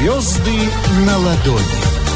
Звезды на ладони.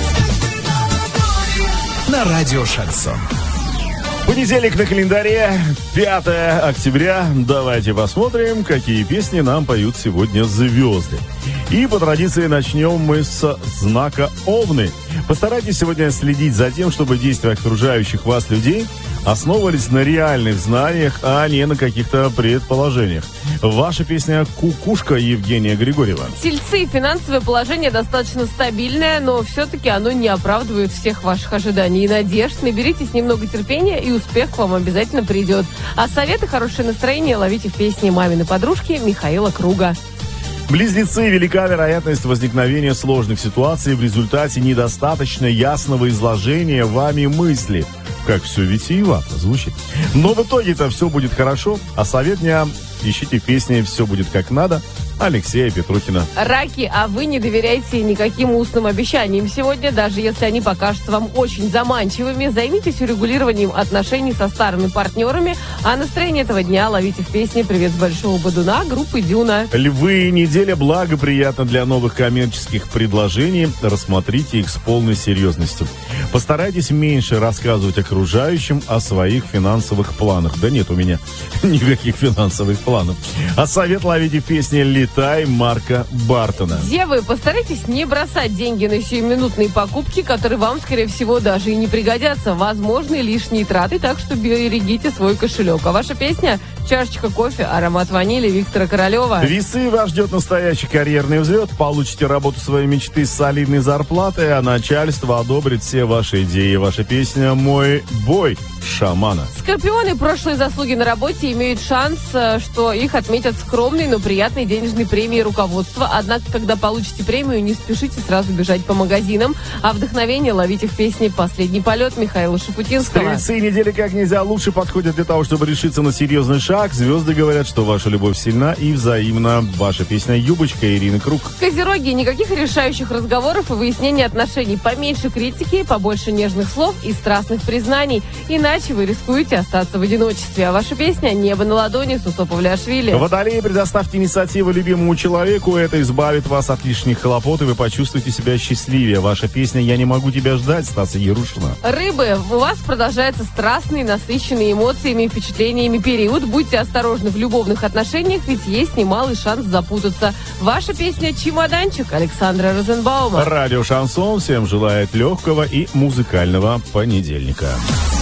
На радио Шансон. Понедельник на календаре, 5 октября. Давайте посмотрим, какие песни нам поют сегодня звезды. И по традиции начнем мы с знака Овны. Постарайтесь сегодня следить за тем, чтобы действия окружающих вас людей основывались на реальных знаниях, а не на каких-то предположениях. Ваша песня «Кукушка» Евгения Григорьева. Тельцы, финансовое положение достаточно стабильное, но все-таки оно не оправдывает всех ваших ожиданий и надежд. Наберитесь немного терпения, и успех к вам обязательно придет. А советы, хорошее настроение ловите в песне «Мамины подружки» Михаила Круга. Близнецы, велика вероятность возникновения сложных ситуаций в результате недостаточно ясного изложения вами мысли. Как все витиевато звучит. Но в итоге-то все будет хорошо, а совет дня: ищите песни «Все будет как надо» Алексея Петрухина. Раки, а вы не доверяйте никаким устным обещаниям сегодня, даже если они покажутся вам очень заманчивыми. Займитесь урегулированием отношений со старыми партнерами, а настроение этого дня ловите в песне «Привет с Большого Бодуна» группы «Дюна». Львы, неделя благоприятна для новых коммерческих предложений. Рассмотрите их с полной серьезностью. Постарайтесь меньше рассказывать окружающим о своих финансовых планах. Да нет у меня никаких финансовых планов. А совет ловите в песне «Летай» Марка Бартона. Девы, постарайтесь не бросать деньги на сиюминутные покупки, которые вам, скорее всего, даже и не пригодятся. Возможны лишние траты, так что берегите свой кошелек. А ваша песня «Чашечка кофе», аромат ванили Виктора Королева. Весы, вас ждет настоящий карьерный взлет. Получите работу своей мечты с солидной зарплатой, а начальство одобрит все ваши идеи. Ваша песня «Мой бой» Шамана. Скорпионы, прошлые заслуги на работе имеют шанс, что их отметят скромной, но приятной денежной премией руководства. Однако, когда получите премию, не спешите сразу бежать по магазинам, а вдохновение ловите в песне «Последний полет» Михаила Шафутинского. Стрельцы, неделя как нельзя лучше подходят для того, чтобы решиться на серьезный шаг. Звезды говорят, что ваша любовь сильна и взаимна. Ваша песня «Юбочка» Ирины Круг. Козероги, никаких решающих разговоров и выяснения отношений. Поменьше критики, побольше нежных слов и страстных признаний. Иначе вы рискуете остаться в одиночестве. А ваша песня «Небо на ладони» Сусо Павлиашвили. Водолеи, предоставьте инициативу любимому человеку. Это избавит вас от лишних хлопот, и вы почувствуете себя счастливее. Ваша песня «Я не могу тебя ждать» Стаса Ярушина. Рыбы, у вас продолжается страстный, насыщенный эмоциями и впечатлениями период. Будьте осторожны в любовных отношениях, ведь есть немалый шанс запутаться. Ваша песня «Чемоданчик» Александра Розенбаума. Радио Шансон всем желает легкого и музыкального понедельника.